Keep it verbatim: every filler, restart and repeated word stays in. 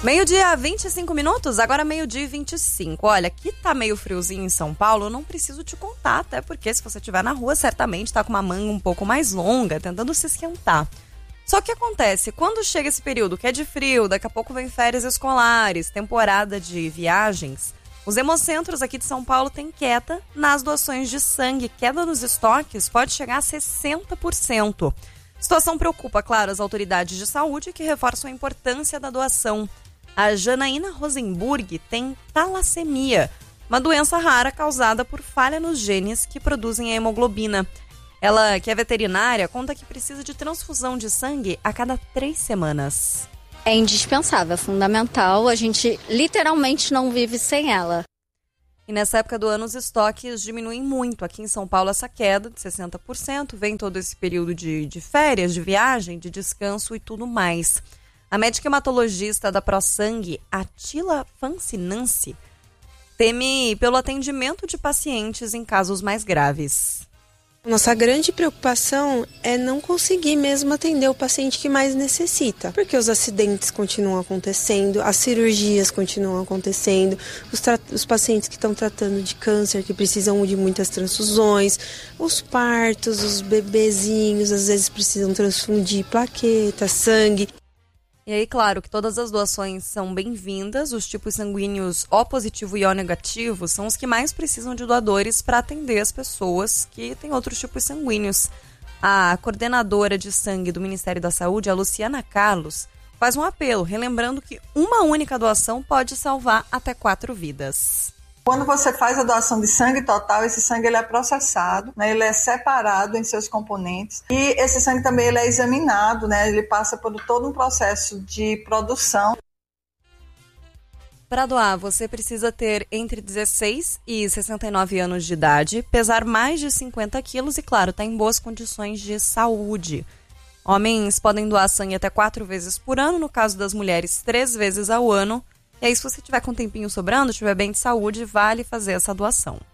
Meio-dia, vinte e cinco minutos, agora meio-dia e vinte e cinco. Olha, aqui tá meio friozinho em São Paulo, eu não preciso te contar, até porque se você estiver na rua, certamente tá com uma manga um pouco mais longa, tentando se esquentar. Só que acontece, quando chega esse período que é de frio, daqui a pouco vem férias escolares, temporada de viagens, os hemocentros aqui de São Paulo têm queda nas doações de sangue. Queda nos estoques pode chegar a sessenta por cento. A situação preocupa, claro, as autoridades de saúde que reforçam a importância da doação. A Janaína Rosenburg tem talassemia, uma doença rara causada por falha nos genes que produzem a hemoglobina. Ela, que é veterinária, conta que precisa de transfusão de sangue a cada três semanas. É indispensável, é fundamental, a gente literalmente não vive sem ela. E nessa época do ano os estoques diminuem muito. Aqui em São Paulo essa queda de sessenta por cento vem todo esse período de, de férias, de viagem, de descanso e tudo mais. A médica hematologista da ProSangue, Atila Fancinanci, teme pelo atendimento de pacientes em casos mais graves. Nossa grande preocupação é não conseguir mesmo atender o paciente que mais necessita, porque os acidentes continuam acontecendo, as cirurgias continuam acontecendo, os, tra- os pacientes que estão tratando de câncer, que precisam de muitas transfusões, os partos, os bebezinhos, às vezes precisam transfundir plaquetas, sangue. E aí, claro, que todas as doações são bem-vindas. Os tipos sanguíneos O positivo e O negativo são os que mais precisam de doadores para atender as pessoas que têm outros tipos sanguíneos. A coordenadora de sangue do Ministério da Saúde, a Luciana Carlos, faz um apelo, relembrando que uma única doação pode salvar até quatro vidas. Quando você faz a doação de sangue total, esse sangue ele é processado, né, ele é separado em seus componentes e esse sangue também ele é examinado, né, ele passa por todo um processo de produção. Para doar, você precisa ter entre dezesseis e sessenta e nove anos de idade, pesar mais de cinquenta quilos e, claro, estar em boas condições de saúde. Homens podem doar sangue até quatro vezes por ano, no caso das mulheres, três vezes ao ano. E aí, se você tiver com um tempinho sobrando, estiver bem de saúde, vale fazer essa doação.